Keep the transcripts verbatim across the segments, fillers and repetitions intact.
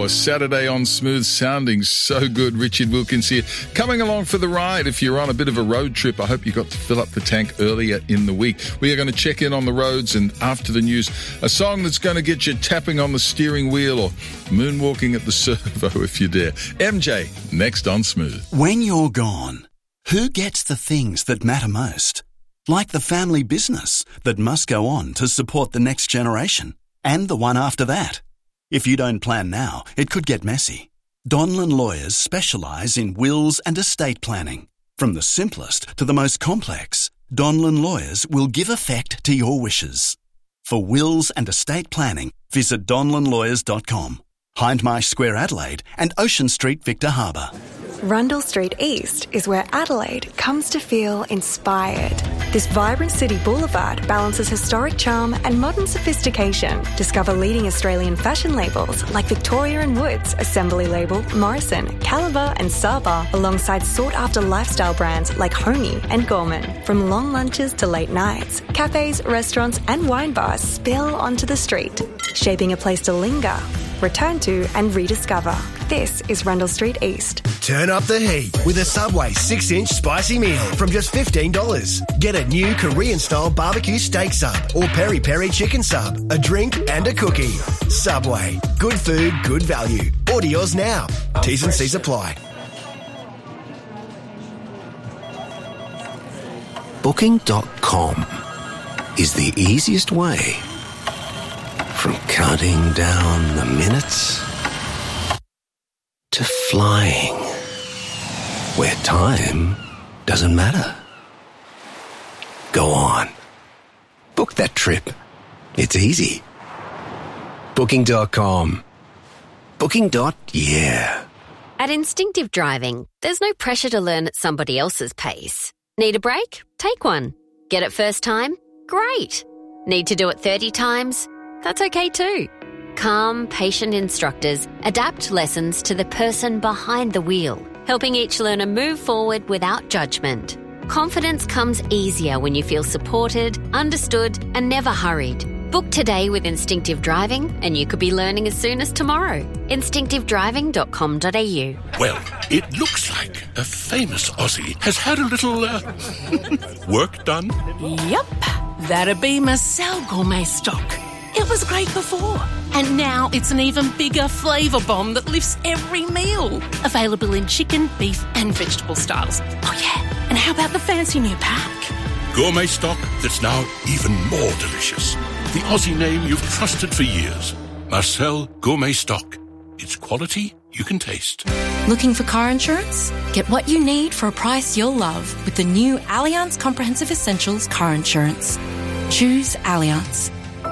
hour. Saturday on Smooth, sounding so good. Richard Wilkins here, coming along for the ride. If you're on a bit of a road trip, I hope you got to fill up the tank earlier in the week. We are going to check in on the roads, and after the news, a song that's going to get you tapping on the steering wheel or moonwalking at the servo if you dare. M J, next on Smooth. When you're gone, who gets the things that matter most? Like the family business that must go on to support the next generation and the one after that. If you don't plan now, it could get messy. Donlan Lawyers specialise in wills and estate planning. From the simplest to the most complex, Donlan Lawyers will give effect to your wishes. For wills and estate planning, visit donlan lawyers dot com. Hindmarsh Square, Adelaide, and Ocean Street, Victor Harbour. Rundle Street East is where Adelaide comes to feel inspired. This vibrant city boulevard balances historic charm and modern sophistication. Discover leading Australian fashion labels like Victoria and Woods, Assembly Label, Morrison, Caliber and Saba, alongside sought-after lifestyle brands like Honey and Gorman. From long lunches to late nights, cafes, restaurants and wine bars spill onto the street, shaping a place to linger, return to and rediscover. This is Rundle Street East. Turn up the heat with a Subway six inch spicy meal from just fifteen dollars. Get a new Korean-style barbecue steak sub or peri-peri chicken sub, a drink and a cookie. Subway. Good food, good value. Order yours now. T's and C's apply. Booking dot com is the easiest way from counting down the minutes to flying, where time doesn't matter. Go on. Book that trip. It's easy. Booking dot com. Booking. Yeah. At Instinctive Driving, there's no pressure to learn at somebody else's pace. Need a break? Take one. Get it first time? Great. Need to do it thirty times? That's okay too. Calm, patient instructors adapt lessons to the person behind the wheel, helping each learner move forward without judgment. Confidence comes easier when you feel supported, understood, and never hurried. Book today with Instinctive Driving and you could be learning as soon as tomorrow. instinctive driving dot com dot a u. Well, it looks like a famous Aussie has had a little uh, work done. Yup, that'd be Marcel Gourmet Stock. It was great before, and now it's an even bigger flavour bomb that lifts every meal. Available in chicken, beef and vegetable styles. Oh yeah, and how about the fancy new pack? Gourmet stock that's now even more delicious. The Aussie name you've trusted for years. Marcel Gourmet Stock. It's quality you can taste. Looking for car insurance? Get what you need for a price you'll love with the new Allianz Comprehensive Essentials Car Insurance. Choose Allianz.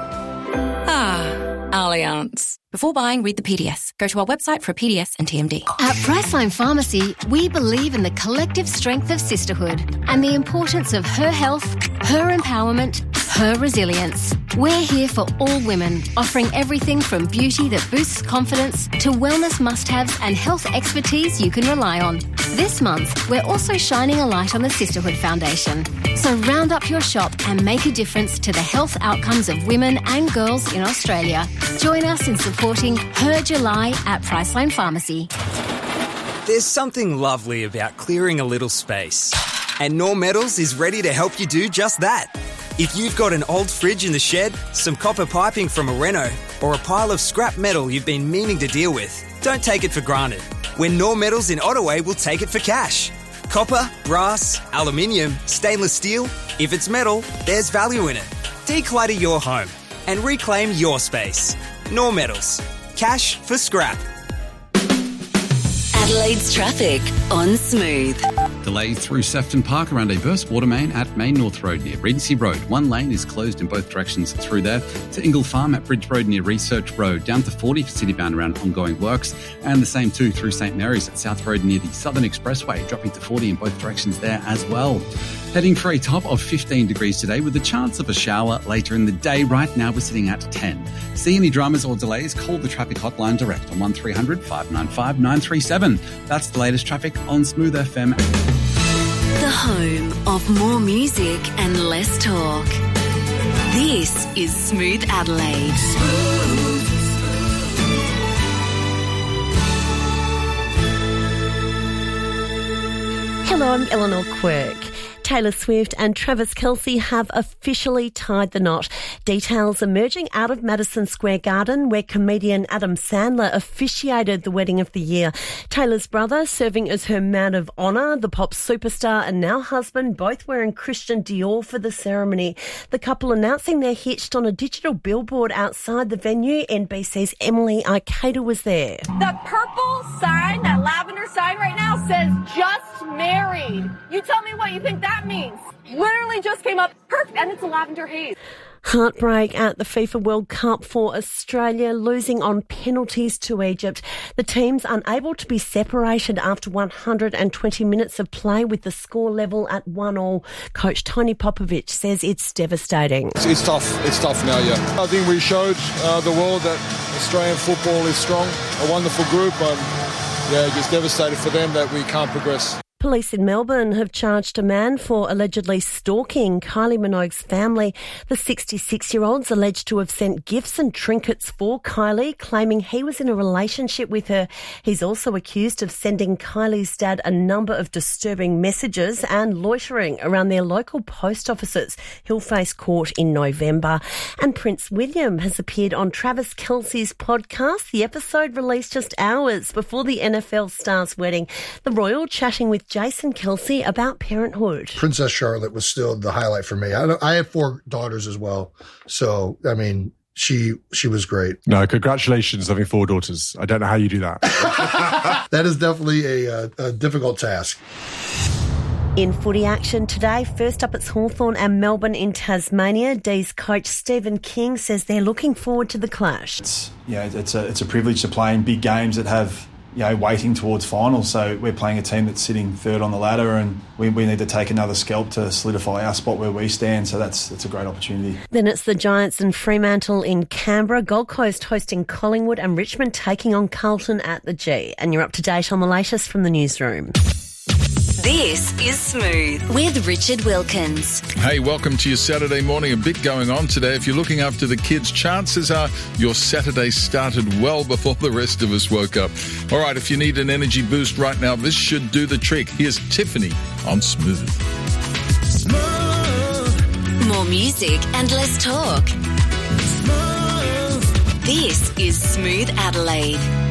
Ah, Allianz. Before buying, read the P D S. Go to our website for a P D S and T M D. At Priceline Pharmacy, we believe in the collective strength of sisterhood and the importance of her health, her empowerment, her resilience. We're here for all women, offering everything from beauty that boosts confidence to wellness must-haves and health expertise you can rely on. This month, we're also shining a light on the Sisterhood Foundation. So round up your shop and make a difference to the health outcomes of women and girls in Australia. Join us in supporting Her July at Priceline Pharmacy. There's something lovely about clearing a little space. And Norm Metals is ready to help you do just that. If you've got an old fridge in the shed, some copper piping from a reno, or a pile of scrap metal you've been meaning to deal with, don't take it for granted. When Norm Metals in Ottaway will take it for cash. Copper, brass, aluminium, stainless steel, if it's metal, there's value in it. Declutter your home and reclaim your space. Norm Metals. Cash for scrap. Adelaide's traffic on Smooth. Delays through Sefton Park around a burst water main at Main North Road near Regency Road. One lane is closed in both directions through there. To Ingle Farm at Bridge Road near Research Road. Down to forty for Citybound around ongoing works. And the same too through St Mary's at South Road near the Southern Expressway. Dropping to forty in both directions there as well. Heading for a top of fifteen degrees today with the chance of a shower later in the day. Right now we're sitting at ten. See any dramas or delays? Call the traffic hotline direct on one three hundred five nine five nine three seven. That's the latest traffic on Smooth F M. The home of more music and less talk. This is Smooth Adelaide. Smooth. Hello, I'm Eleanor Quirk. Taylor Swift and Travis Kelce have officially tied the knot. Details emerging out of Madison Square Garden, where comedian Adam Sandler officiated the wedding of the year. Taylor's brother serving as her man of honour, the pop superstar and now husband, both wearing Christian Dior for the ceremony. The couple announcing they're hitched on a digital billboard outside the venue. N B C's Emily Arcada was there. The purple sign, that lavender sign right now, says just married. You tell me what you think that means. Literally just came up perfect, and it's a lavender haze. Heartbreak at the FIFA World Cup for Australia, losing on penalties to Egypt. The team's unable to be separated after one hundred twenty minutes of play with the score level at one all. Coach Tony Popovic says it's devastating. It's, it's tough. It's tough now, yeah. I think we showed uh, the world that Australian football is strong, a wonderful group. Um, yeah, just devastated for them that we can't progress. Police in Melbourne have charged a man for allegedly stalking Kylie Minogue's family. The sixty-six-year-old's alleged to have sent gifts and trinkets for Kylie, claiming he was in a relationship with her. He's also accused of sending Kylie's dad a number of disturbing messages and loitering around their local post offices. He'll face court in November. And Prince William has appeared on Travis Kelce's podcast. The episode released just hours before the N F L star's wedding. The royal chatting with Jason Kelce about parenthood. Princess Charlotte was still the highlight for me. I, I have four daughters as well. So, I mean, she she was great. No, congratulations having four daughters. I don't know how you do that. That is definitely a, a, a difficult task. In footy action today, first up it's Hawthorn and Melbourne in Tasmania. D's coach Stephen King says they're looking forward to the clash. It's, you know, it's a, it's a privilege to play in big games that have, you know, waiting towards finals. So we're playing a team that's sitting third on the ladder, and we, we need to take another scalp to solidify our spot where we stand. So that's that's a great opportunity. Then it's the Giants and Fremantle in Canberra, Gold Coast hosting Collingwood, and Richmond taking on Carlton at the G. And you're up to date on the latest from the newsroom. This is Smooth with Richard Wilkins. Hey, welcome to your Saturday morning. A bit going on today. If you're looking after the kids, chances are your Saturday started well before the rest of us woke up. All right, if you need an energy boost right now, this should do the trick. Here's Tiffany on Smooth. Smooth. More music and less talk. Smooth. This is Smooth Adelaide.